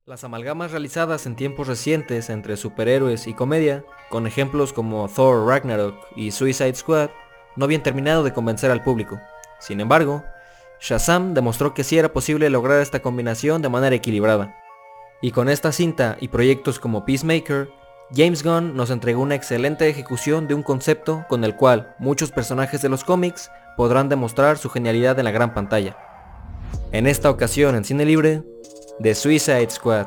Las amalgamas realizadas en tiempos recientes entre superhéroes y comedia, con ejemplos como Thor Ragnarok y Suicide Squad, no habían terminado de convencer al público. Sin embargo, Shazam demostró que sí era posible lograr esta combinación de manera equilibrada. Y con esta cinta y proyectos como Peacemaker, James Gunn nos entregó una excelente ejecución de un concepto con el cual muchos personajes de los cómics podrán demostrar su genialidad en la gran pantalla. En esta ocasión en Cine Libre, The Suicide Squad.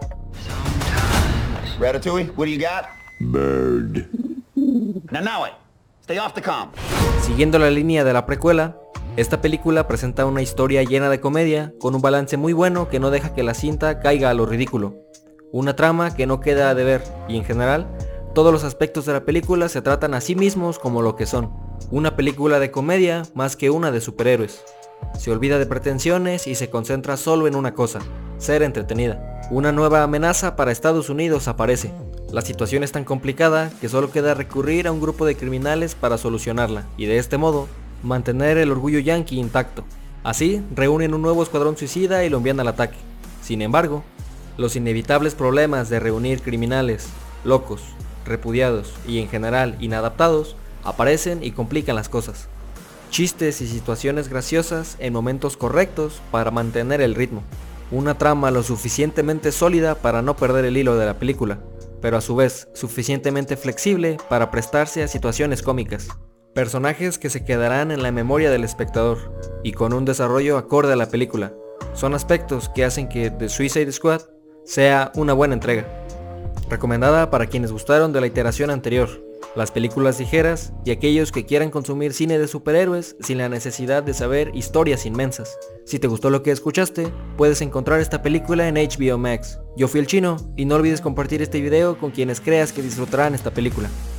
Ratatouille, what do you got? Bird. Now it. Stay off the comm. Siguiendo la línea de la precuela, esta película presenta una historia llena de comedia, con un balance muy bueno que no deja que la cinta caiga a lo ridículo. Una trama que no queda a deber y en general, todos los aspectos de la película se tratan a sí mismos como lo que son. Una película de comedia más que una de superhéroes. Se olvida de pretensiones y se concentra solo en una cosa, ser entretenida. Una nueva amenaza para Estados Unidos aparece. La situación es tan complicada que solo queda recurrir a un grupo de criminales para solucionarla y de este modo, mantener el orgullo yanqui intacto. Así, reúnen un nuevo escuadrón suicida y lo envían al ataque. Sin embargo, los inevitables problemas de reunir criminales, locos, repudiados y en general inadaptados, aparecen y complican las cosas. Chistes y situaciones graciosas en momentos correctos para mantener el ritmo. Una trama lo suficientemente sólida para no perder el hilo de la película, pero a su vez suficientemente flexible para prestarse a situaciones cómicas. Personajes que se quedarán en la memoria del espectador y con un desarrollo acorde a la película. Son aspectos que hacen que The Suicide Squad sea una buena entrega. Recomendada para quienes gustaron de la iteración anterior, las películas ligeras y aquellos que quieran consumir cine de superhéroes sin la necesidad de saber historias inmensas. Si te gustó lo que escuchaste, puedes encontrar esta película en HBO Max. Yo fui el Chino y no olvides compartir este video con quienes creas que disfrutarán esta película.